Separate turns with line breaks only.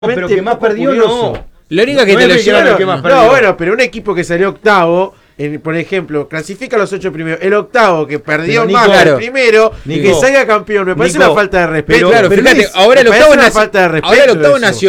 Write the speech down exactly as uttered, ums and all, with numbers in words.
pero que más perdió no.
Lo único que
no
te lo
es
llevan
claro,
es que más
no,
perdió.
bueno, pero un equipo que salió octavo, en, por ejemplo, clasifica a los ocho primeros, el octavo que perdió
Nico,
más que
claro.
el primero,
Nico,
y que salga campeón, me parece
Nico,
una falta de respeto.
pero, claro,
Pero
fíjate,
Luis,
ahora el
me parece
octavo
una
nace-
falta de respeto
ahora el octavo
eso.
nacional